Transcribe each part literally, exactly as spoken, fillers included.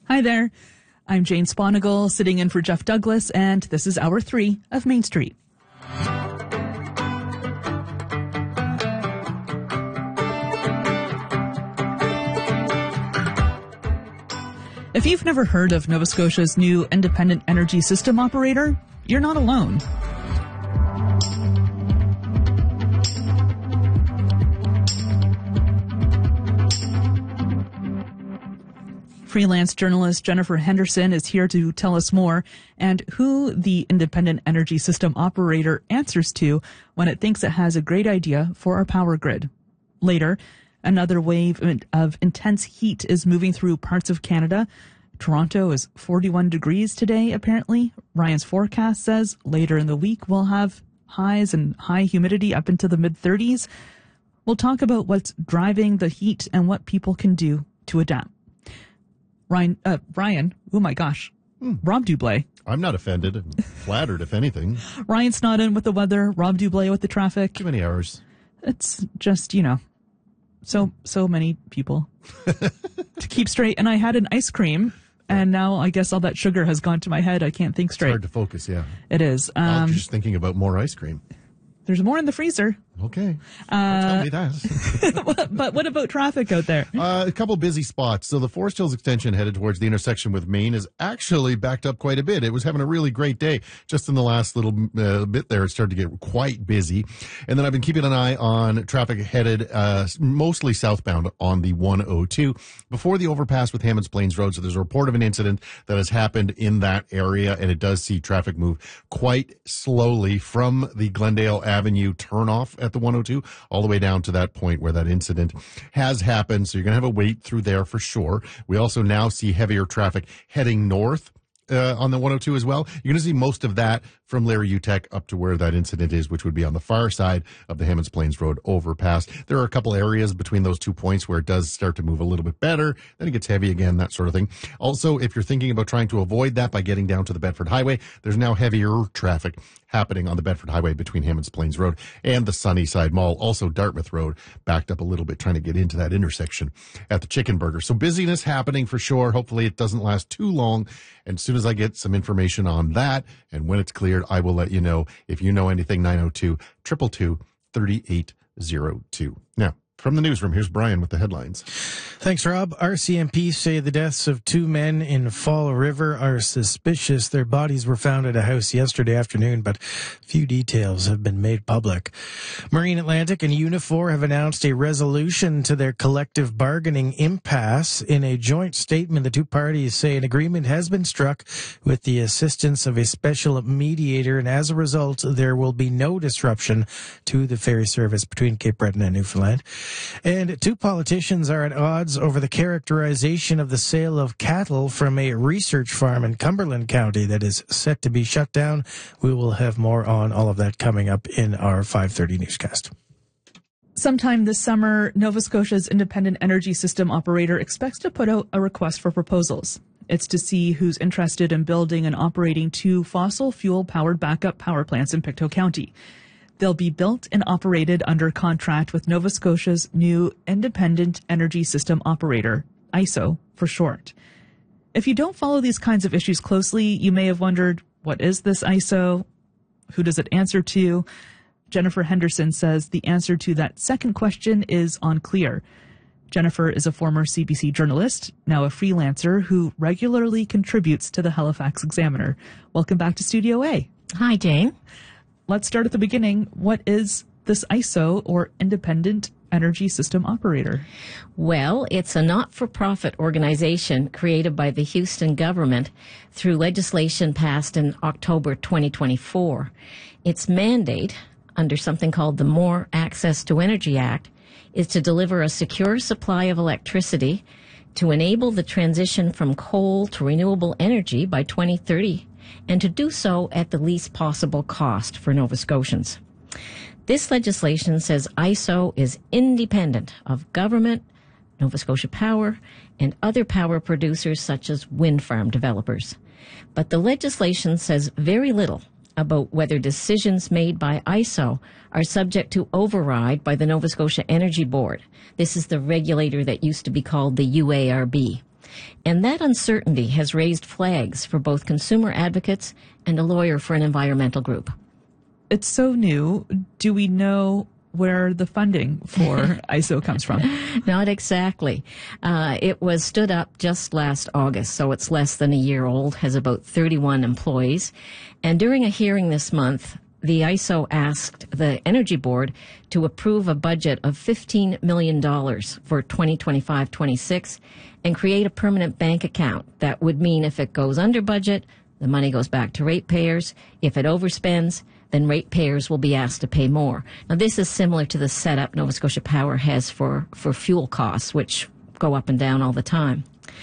Hi there. I'm Jane Sponigal, sitting in for Jeff Douglas, and this is Hour three of Main Street. If you've never heard of Nova Scotia's new Independent Energy System Operator, you're not alone. Freelance journalist Jennifer Henderson is here to tell us more and who the Independent Energy System Operator answers to when it thinks it has a great idea for our power grid. Later, another wave of intense heat is moving through parts of Canada. Toronto is forty-one degrees today, apparently. Ryan's forecast says later in the week we'll have highs and high humidity up into the mid-thirties. We'll talk about what's driving the heat and what people can do to adapt. Ryan, uh, Ryan, oh my gosh, hmm. Rob Dublé. I'm not offended. I'm flattered, if anything. Ryan Snodden with the weather, Rob Dublé with the traffic. Too many hours. It's just, you know, so, so many people to keep straight. And I had an ice cream, and now I guess all that sugar has gone to my head. I can't think straight. It's hard to focus, yeah. It is. Um, I'm just thinking about more ice cream. There's more in the freezer. Okay. Uh, Tell me that. But what about traffic out there? Uh, a couple busy spots. So the Forest Hills extension headed towards the intersection with Main is actually backed up quite a bit. It was having a really great day. Just in the last little uh, bit there, it started to get quite busy. And then I've been keeping an eye on traffic headed uh, mostly southbound on the one oh two before the overpass with Hammonds Plains Road. So there's a report of an incident that has happened in that area, and it does see traffic move quite slowly from the Glendale Avenue turnoff at the one oh two all the way down to that point where that incident has happened. So you're going to have a wait through there for sure. We also now see heavier traffic heading north uh, on the one oh two as well. You're going to see most of that from Larry Utech up to where that incident is, which would be on the far side of the Hammonds Plains Road overpass. There are a couple areas between those two points where it does start to move a little bit better. Then it gets heavy again, that sort of thing. Also, if you're thinking about trying to avoid that by getting down to the Bedford Highway, there's now heavier traffic happening on the Bedford Highway between Hammonds Plains Road and the Sunnyside Mall. Also, Dartmouth Road backed up a little bit trying to get into that intersection at the Chicken Burger. So busyness happening for sure. Hopefully it doesn't last too long. And as soon as I get some information on that and when it's cleared, I will let you know. If you know anything, nine oh two, two two two, three eight oh two. Now, from the newsroom, here's Brian with the headlines. Thanks, Rob. R C M P say the deaths of two men in Fall River are suspicious. Their bodies were found at a house yesterday afternoon, but few details have been made public. Marine Atlantic and Unifor have announced a resolution to their collective bargaining impasse. In a joint statement, the two parties say an agreement has been struck with the assistance of a special mediator, and as a result, there will be no disruption to the ferry service between Cape Breton and Newfoundland. And two politicians are at odds over the characterization of the sale of cattle from a research farm in Cumberland County that is set to be shut down. We will have more on all of that coming up in our five thirty newscast. Sometime this summer, Nova Scotia's Independent Energy System Operator expects to put out a request for proposals. It's to see who's interested in building and operating two fossil fuel-powered backup power plants in Pictou County. They'll be built and operated under contract with Nova Scotia's new Independent Energy System Operator, I S O for short. If you don't follow these kinds of issues closely, you may have wondered, what is this I S O? Who does it answer to? Jennifer Henderson says the answer to that second question is unclear. Jennifer is a former C B C journalist, now a freelancer who regularly contributes to the Halifax Examiner. Welcome back to Studio A. Hi, Jane. Let's start at the beginning. What is this I S O, or Independent Energy System Operator? Well, it's a not-for-profit organization created by the Houston government through legislation passed in October twenty twenty-four. Its mandate, under something called the More Access to Energy Act, is to deliver a secure supply of electricity to enable the transition from coal to renewable energy by twenty thirty, and to do so at the least possible cost for Nova Scotians. This legislation says I S O is independent of government, Nova Scotia Power, and other power producers such as wind farm developers. But the legislation says very little about whether decisions made by I S O are subject to override by the Nova Scotia Energy Board. This is the regulator that used to be called the U A R B. And that uncertainty has raised flags for both consumer advocates and a lawyer for an environmental group. It's so new. Do we know where the funding for I S O comes from? Not exactly. Uh, it was stood up just last August, so it's less than a year old, has about thirty-one employees. And during a hearing this month, the I S O asked the Energy Board to approve a budget of fifteen million dollars for twenty twenty-five twenty-six and create a permanent bank account. That would mean if it goes under budget, the money goes back to ratepayers. If it overspends, then ratepayers will be asked to pay more. Now, this is similar to the setup Nova Scotia Power has for, for fuel costs, which go up and down all the time.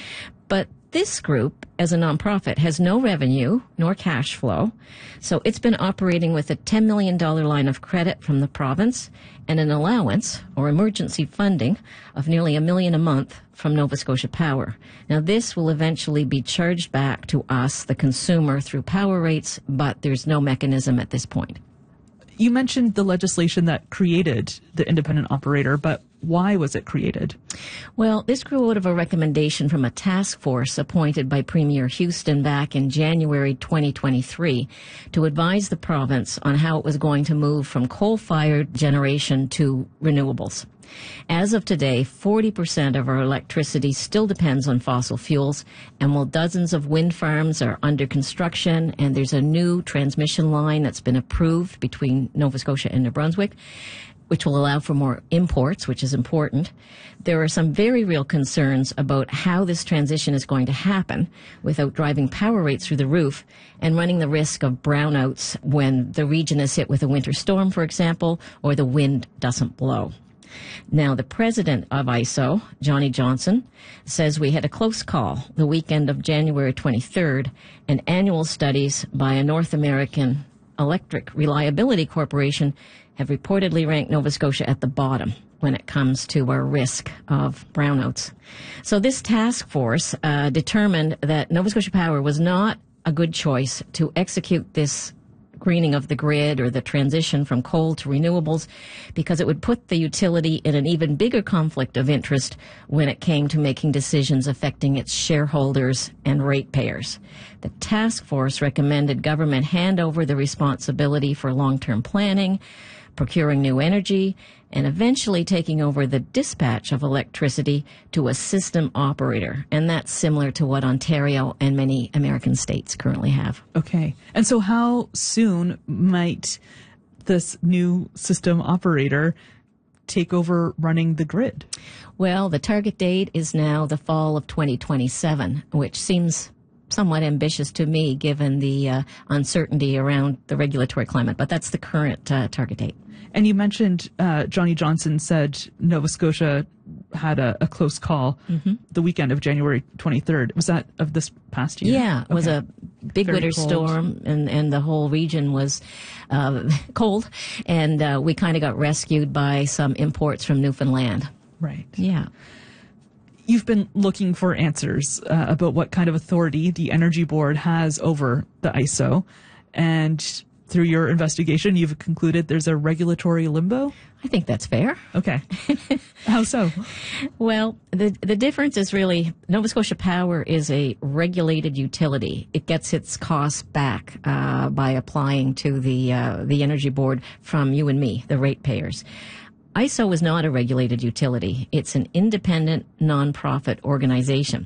But this group, as a nonprofit, has no revenue nor cash flow, so it's been operating with a ten million dollars line of credit from the province and an allowance or emergency funding of nearly a million a month from Nova Scotia Power. Now, this will eventually be charged back to us, the consumer, through power rates, but there's no mechanism at this point. You mentioned the legislation that created the independent operator, but why was it created? Well, this grew out of a recommendation from a task force appointed by Premier Houston back in January twenty twenty-three to advise the province on how it was going to move from coal-fired generation to renewables. As of today, forty percent of our electricity still depends on fossil fuels, and while dozens of wind farms are under construction and there's a new transmission line that's been approved between Nova Scotia and New Brunswick, which will allow for more imports, which is important, there are some very real concerns about how this transition is going to happen without driving power rates through the roof and running the risk of brownouts when the region is hit with a winter storm, for example, or the wind doesn't blow. Now, the president of I S O, Johnny Johnson, says we had a close call the weekend of January twenty-third, and annual studies by a North American Electric Reliability Corporation have reportedly ranked Nova Scotia at the bottom when it comes to our risk of brownouts. So this task force uh, determined that Nova Scotia Power was not a good choice to execute this greening of the grid or the transition from coal to renewables because it would put the utility in an even bigger conflict of interest when it came to making decisions affecting its shareholders and ratepayers. The task force recommended government hand over the responsibility for long-term planning, procuring new energy, and eventually taking over the dispatch of electricity to a system operator. And that's similar to what Ontario and many American states currently have. Okay. And so how soon might this new system operator take over running the grid? Well, the target date is now the fall of twenty twenty-seven, which seems somewhat ambitious to me given the uh, uncertainty around the regulatory climate, but that's the current uh, target date. And you mentioned uh, Johnny Johnson said Nova Scotia had a, a close call mm-hmm. the weekend of January twenty-third. Was that of this past year? Yeah, it okay. was a big Very winter cold. storm, and, and the whole region was uh, cold, and uh, we kind of got rescued by some imports from Newfoundland. Right. Yeah. You've been looking for answers uh, about what kind of authority the Energy Board has over the I S O, and through your investigation, you've concluded there's a regulatory limbo? I think that's fair. Okay. How so? Well, the the difference is really Nova Scotia Power is a regulated utility. It gets its costs back uh, by applying to the uh, the Energy Board from you and me, the ratepayers. I S O is not a regulated utility. It's an independent, nonprofit organization.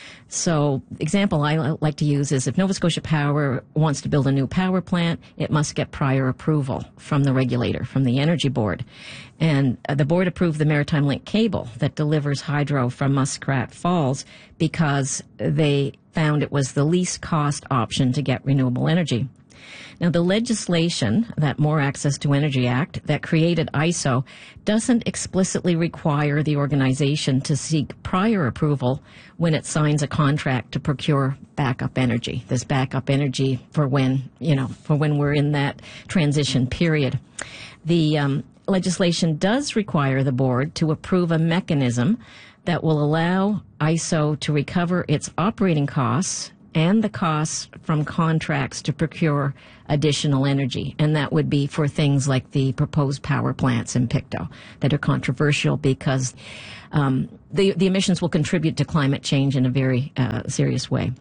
So, example I like to use is if Nova Scotia Power wants to build a new power plant, it must get prior approval from the regulator, from the Energy Board. And uh, the board approved the Maritime Link cable that delivers hydro from Muskrat Falls because they found it was the least cost option to get renewable energy. Now, the legislation, that More Access to Energy Act, that created I S O, doesn't explicitly require the organization to seek prior approval when it signs a contract to procure backup energy. This backup energy for when, you know, for when we're in that transition period. The um, legislation does require the board to approve a mechanism that will allow I S O to recover its operating costs and the costs from contracts to procure additional energy. And that would be for things like the proposed power plants in Pictou that are controversial because um, the, the emissions will contribute to climate change in a very uh, serious way.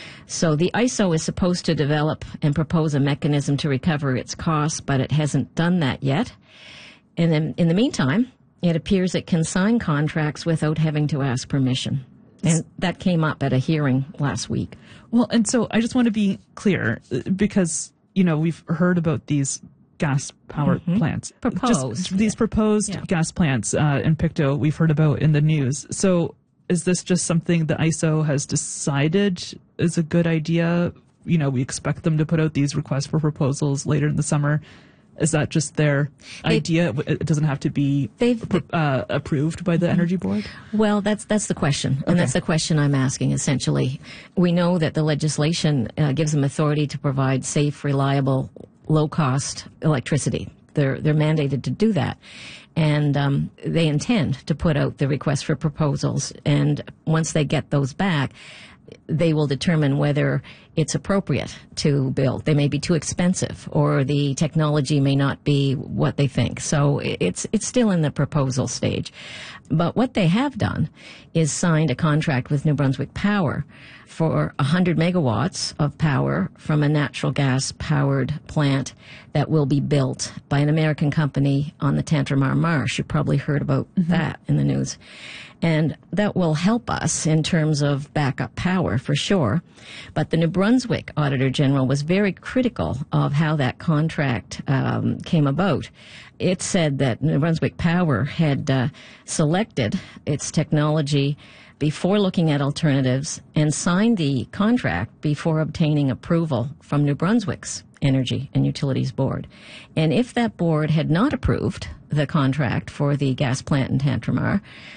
So the I S O is supposed to develop and propose a mechanism to recover its costs, but it hasn't done that yet. And then in the meantime, it appears it can sign contracts without having to ask permission. And that came up at a hearing last week. Well, and so I just want to be clear because, you know, we've heard about these gas power mm-hmm. plants. Proposed. Just these proposed yeah. gas plants uh, in Pictou we've heard about in the news. So is this just something the I S O has decided is a good idea? You know, we expect them to put out these requests for proposals later in the summer. Is that just their they, idea? It doesn't have to be uh, approved by the mm-hmm. Energy Board? Well, that's that's the question. And okay. that's the question I'm asking, essentially. We know that the legislation uh, gives them authority to provide safe, reliable, low-cost electricity. They're, they're mandated to do that. And um, they intend to put out the request for proposals. And once they get those back, they will determine whether it's appropriate to build. They may be too expensive, or the technology may not be what they think. So it's it's still in the proposal stage. But what they have done is signed a contract with New Brunswick Power for one hundred megawatts of power from a natural gas-powered plant that will be built by an American company on the Tantramar Marsh. You probably heard about mm-hmm. that in the news. And that will help us in terms of backup power, for sure. But the New Brunswick Auditor General was very critical of how that contract um, came about. It said that New Brunswick Power had uh, selected its technology before looking at alternatives and signed the contract before obtaining approval from New Brunswick's Energy and Utilities Board. And if that board had not approved the contract for the gas plant in Tantramar,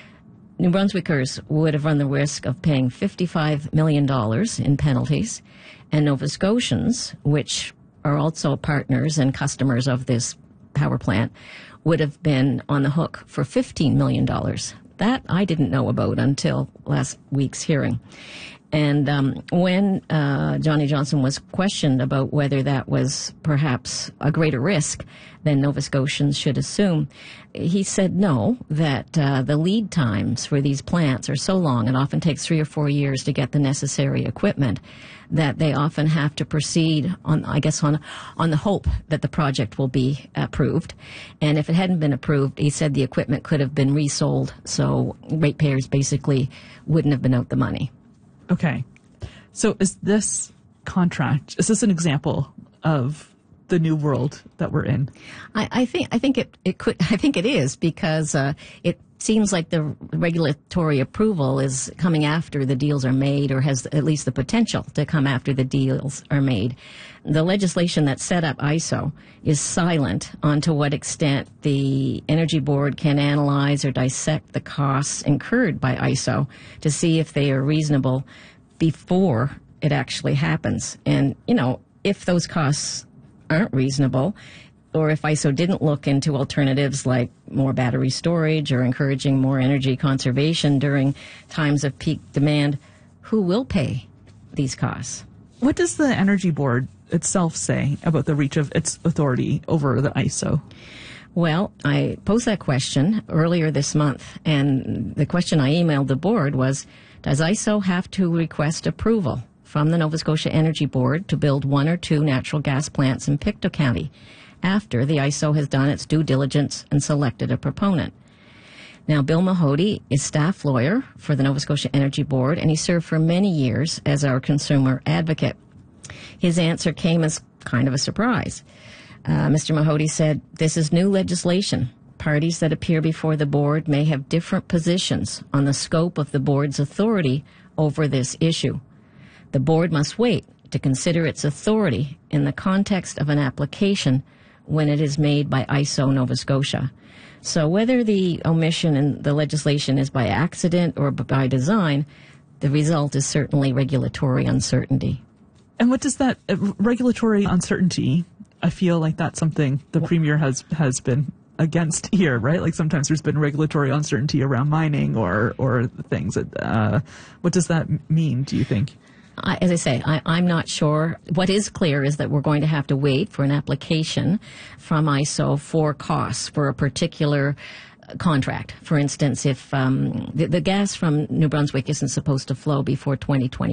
New Brunswickers would have run the risk of paying fifty-five million dollars in penalties, and Nova Scotians, which are also partners and customers of this power plant, would have been on the hook for fifteen million dollars. That I didn't know about until last week's hearing. And um, when uh, Johnny Johnson was questioned about whether that was perhaps a greater risk than Nova Scotians should assume, he said no, that uh, the lead times for these plants are so long, it often takes three or four years to get the necessary equipment, that they often have to proceed on, I guess, on on the hope that the project will be approved. And if it hadn't been approved, he said the equipment could have been resold, so ratepayers basically wouldn't have been out the money. Okay. So is this contract, is this an example of the new world that we're in? I, I think I think it, it could I think it is because uh, it seems like the regulatory approval is coming after the deals are made, or has at least the potential to come after the deals are made. The legislation that set up I S O is silent on to what extent the Energy Board can analyze or dissect the costs incurred by I S O to see if they are reasonable before it actually happens. And, you know, if those costs aren't reasonable, or if I S O didn't look into alternatives like more battery storage or encouraging more energy conservation during times of peak demand, who will pay these costs? What does the Energy Board itself say about the reach of its authority over the I S O? Well, I posed that question earlier this month, and the question I emailed the board was, does I S O have to request approval from the Nova Scotia Energy Board to build one or two natural gas plants in Pictou County after the I S O has done its due diligence and selected a proponent? Now, Bill Mahody is staff lawyer for the Nova Scotia Energy Board, and he served for many years as our consumer advocate. His answer came as kind of a surprise. Uh, Mister Mahody said, "This is new legislation. Parties that appear before the board may have different positions on the scope of the board's authority over this issue. The board must wait to consider its authority in the context of an application when it is made by I S O Nova Scotia." So whether the omission in the legislation is by accident or by design, the result is certainly regulatory uncertainty. And what does that uh, regulatory uncertainty, I feel like that's something the Premier has, has been against here, right? Like sometimes there's been regulatory uncertainty around mining or, or things. Uh, what does that mean, do you think? I, as I say, I, I'm not sure. What is clear is that we're going to have to wait for an application from I S O for costs for a particular contract. For instance, if um, the, the gas from New Brunswick isn't supposed to flow before twenty twenty.